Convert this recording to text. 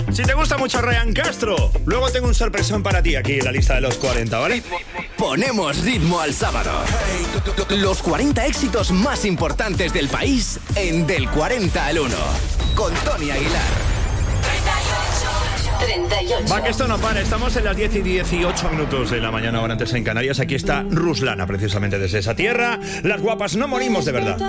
Si te gusta mucho Ryan Castro, luego tengo un sorpresón para ti aquí en la lista de los 40, ¿vale? Ponemos ritmo al sábado. Los 40 éxitos más importantes del país en Del 40 al 1. Con Tony Aguilar. 38. Va, que esto no para. Estamos en las 10 y 18 minutos de la mañana, ahora antes en Canarias. Aquí está Ruslana, precisamente desde esa tierra. Las guapas no morimos de verdad.